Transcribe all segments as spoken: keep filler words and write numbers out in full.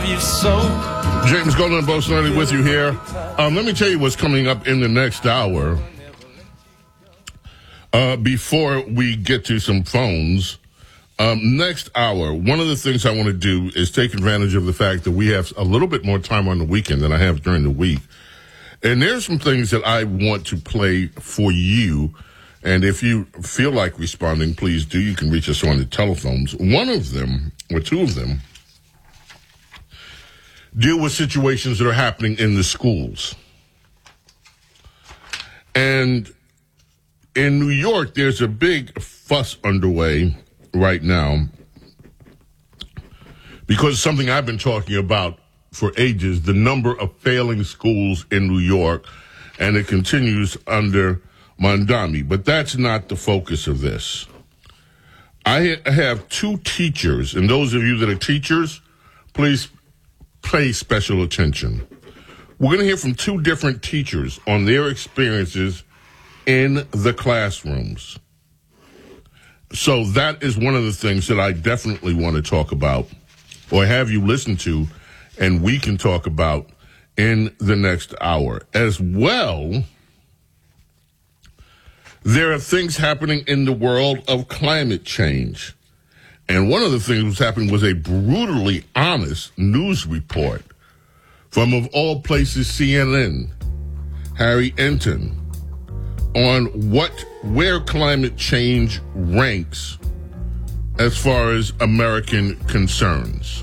you so. James Golden and Bo Snerdly with you here. Um, let me tell you what's coming up in the next hour. Uh, before we get to some phones, um, next hour, one of the things I want to do is take advantage of the fact that we have a little bit more time on the weekend than I have during the week. And there's some things that I want to play for you. And if you feel like responding, please do. You can reach us on the telephones. One of them, or two of them, deal with situations that are happening in the schools. And in New York, there's a big fuss underway right now because it's something I've been talking about for ages, the number of failing schools in New York, and it continues under Mondami. But that's not the focus of this. I have two teachers, and those of you that are teachers, please pay special attention. We're going to hear from two different teachers on their experiences in the classrooms. So that is one of the things that I definitely want to talk about or have you listen to, and we can talk about in the next hour. As well, there are things happening in the world of climate change. And one of the things that was happening was a brutally honest news report from, of all places, C N N, Harry Enton, on what where climate change ranks as far as American concerns.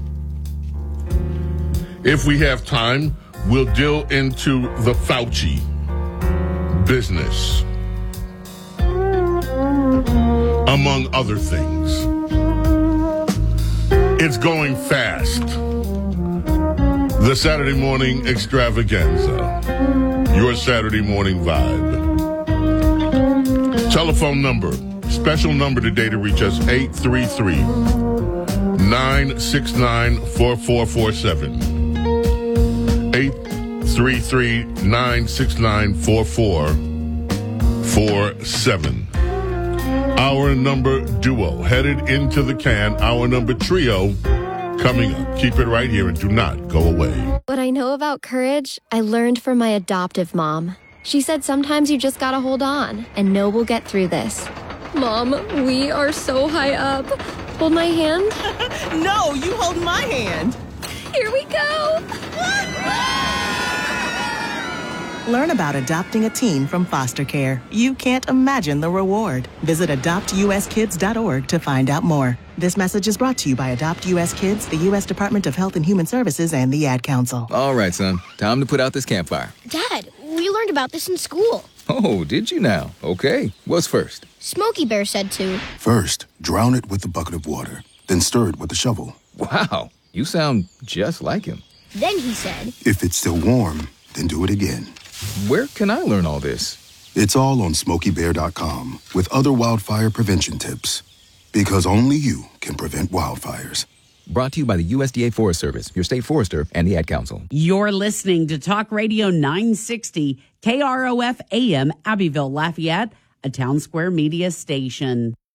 If we have time, we'll deal into the Fauci business, among other things. It's going fast. The Saturday morning extravaganza. Your Saturday morning vibe. Telephone number, special number today to reach us, eight three three, nine six nine, four four four seven. eight three three, nine six nine, four four four seven. Our number duo headed into the can. Our number trio coming up. Keep it right here and do not go away. What I know about courage, I learned from my adoptive mom. She said sometimes you just gotta hold on and know we'll get through this. Mom, we are so high up. Hold my hand. No, you hold my hand. Here we go. Learn about adopting a teen from foster care. You can't imagine the reward. Visit adopt u s kids dot org to find out more. This message is brought to you by Adopt U S Kids, the U S Department of Health and Human Services, and the Ad Council. All right, son. Time to put out this campfire. Dad, we learned about this in school. Oh, did you now? Okay. What's first? Smokey Bear said to. First, drown it with a bucket of water. Then stir it with a shovel. Wow. You sound just like him. Then he said. If it's still warm, then do it again. Where can I learn all this? It's all on smokey bear dot com with other wildfire prevention tips. Because only you can prevent wildfires. Brought to you by the U S D A Forest Service, your state forester, and the Ad Council. You're listening to Talk Radio nine sixty, K R O F A M, Abbeville, Lafayette, a Town Square Media station.